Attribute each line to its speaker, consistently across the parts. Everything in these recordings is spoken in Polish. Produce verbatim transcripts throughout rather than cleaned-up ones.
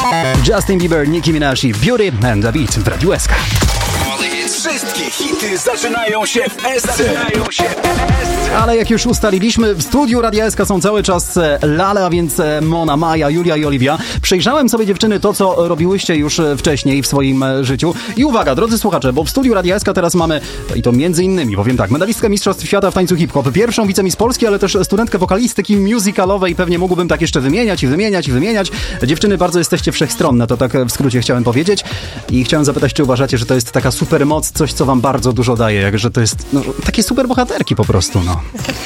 Speaker 1: Justin Bieber, Nicki Minaj, Beauty and the Beat w Radiu S K.
Speaker 2: Wszystkie hity zaczynają się w S C. Zaczynają się w S C.
Speaker 1: Ale jak już ustaliliśmy, w studiu Radia S K są cały czas Lale, a więc Mona, Maja, Julia i Oliwia. Przejrzałem sobie, dziewczyny, to, co robiłyście już wcześniej w swoim życiu. I uwaga, drodzy słuchacze, bo w studiu Radia S K teraz mamy, i to między innymi, powiem tak, medalistkę Mistrzostw Świata w tańcu hip-hop, pierwszą wicemiss Polski, ale też studentkę wokalistyki musicalowej. Pewnie mógłbym tak jeszcze wymieniać i wymieniać i wymieniać. Dziewczyny, bardzo jesteście wszechstronne, to tak w skrócie chciałem powiedzieć. I chciałem zapytać, czy uważacie, że to jest taka super moc, coś, co wam bardzo dużo daje, jak że to jest no, takie super bohaterki po prostu, no.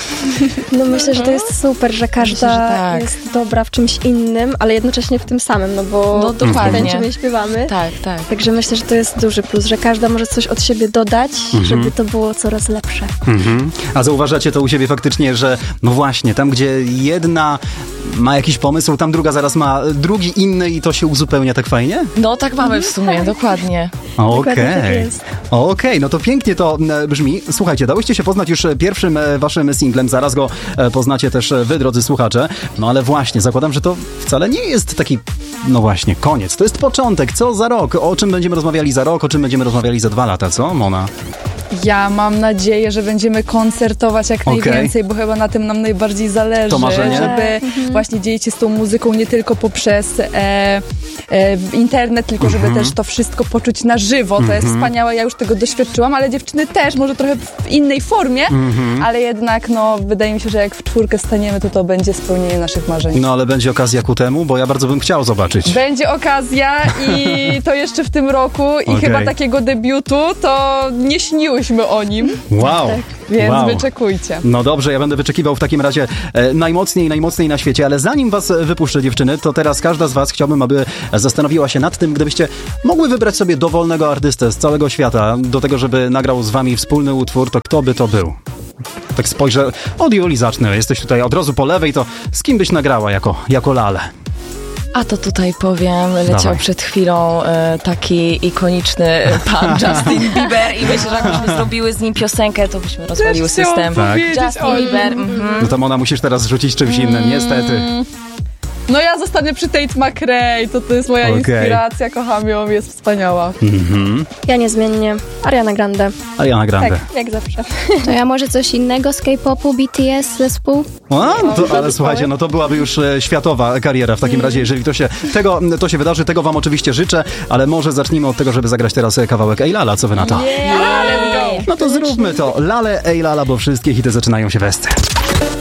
Speaker 3: No myślę, że to jest super, że każda myślę, że tak. jest dobra w czymś innym, ale jednocześnie w tym samym, no bo
Speaker 4: no, dokładnie.
Speaker 3: tańczymy i śpiewamy.
Speaker 4: Tak, tak.
Speaker 3: Także myślę, że to jest duży plus, że każda może coś od siebie dodać, mhm. żeby to było coraz lepsze.
Speaker 1: Mhm. A zauważacie to u siebie faktycznie, że no właśnie, tam gdzie jedna ma jakiś pomysł, tam druga zaraz ma drugi inny i to się uzupełnia tak fajnie?
Speaker 4: No tak mamy w sumie, tak. dokładnie.
Speaker 1: Okej, okay. okej, okay, no to pięknie to brzmi. Słuchajcie, dałyście się poznać już pierwszym waszym singlem, zaraz go poznacie też wy, drodzy słuchacze. No ale właśnie, zakładam, że to wcale nie jest taki, no właśnie, koniec. To jest początek. Co za rok? O czym będziemy rozmawiali za rok? O czym będziemy rozmawiali za dwa lata? Co, Mona?
Speaker 5: Ja mam nadzieję, że będziemy koncertować jak okay. najwięcej, bo chyba na tym nam najbardziej zależy.
Speaker 1: To marzenie?
Speaker 5: Żeby mhm. właśnie dzielić się z tą muzyką nie tylko poprzez e, e, internet, tylko żeby mhm. też to wszystko poczuć na żywo. To mhm. jest wspaniałe, ja już tego doświadczyłam, ale dziewczyny też, może trochę w innej formie, mhm. ale jednak no wydaje mi się, że jak w czwórkę staniemy, to to będzie spełnienie naszych marzeń.
Speaker 1: No ale będzie okazja ku temu, bo ja bardzo bym chciał zobaczyć.
Speaker 5: Będzie okazja i to jeszcze w tym roku i okay. chyba takiego debiutu to nie śniłyśmy o nim.
Speaker 1: Wow.
Speaker 5: Tak, więc
Speaker 1: wow.
Speaker 5: wyczekujcie.
Speaker 1: No dobrze, ja będę wyczekiwał w takim razie e, najmocniej, najmocniej na świecie, ale zanim was wypuszczę, dziewczyny, to teraz każda z was chciałbym, aby zastanowiła się nad tym, gdybyście mogły wybrać sobie dowolnego artystę z całego świata do tego, żeby nagrał z wami wspólny utwór, to kto by to był? Tak spojrzę, od Julii zacznę, jesteś tutaj od razu po lewej, to z kim byś nagrała jako, jako Lale?
Speaker 4: A to tutaj powiem, leciał Dawaj. przed chwilą e, taki ikoniczny pan Justin Bieber i myślę, że jakbyśmy zrobiły z nim piosenkę, to byśmy rozwaliły system.
Speaker 1: Tak.
Speaker 4: Justin Bieber. Mm-hmm.
Speaker 1: No to Mona, musisz teraz rzucić czymś innym, mm. niestety.
Speaker 5: No ja zostanę przy Tate McRae, to to jest moja okay. inspiracja, kocham ją, jest wspaniała.
Speaker 1: Mm-hmm.
Speaker 3: Ja niezmiennie Ariana Grande.
Speaker 1: Ariana Grande.
Speaker 3: Tak, jak zawsze.
Speaker 6: To ja może coś innego z K-popu, B T S, zespół?
Speaker 1: A, no to, ale słuchajcie, no to byłaby już e, światowa kariera w takim mm. razie, jeżeli to się, tego, to się wydarzy, tego wam oczywiście życzę, ale może zacznijmy od tego, żeby zagrać teraz kawałek Ej Lala, co wy na to?
Speaker 5: Yeah, let's go!
Speaker 1: No to zróbmy to. Lale, Ej Lala, bo wszystkie hity zaczynają się w S C.